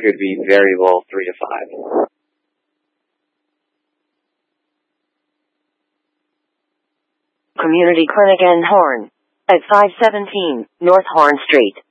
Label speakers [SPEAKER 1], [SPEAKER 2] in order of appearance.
[SPEAKER 1] could be very low, 3 to 5.
[SPEAKER 2] Community Clinic in Horn at 517 North Horn Street.